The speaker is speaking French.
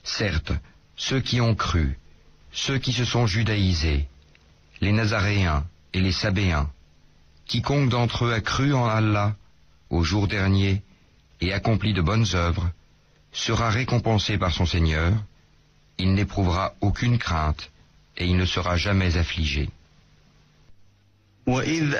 Certes, ceux qui ont cru, ceux qui se sont judaïsés, les Nazaréens et les Sabéens, quiconque d'entre eux a cru en Allah, au jour dernier, et accompli de bonnes œuvres, sera récompensé par son Seigneur, il n'éprouvera aucune crainte, et il ne sera jamais affligé. وإذ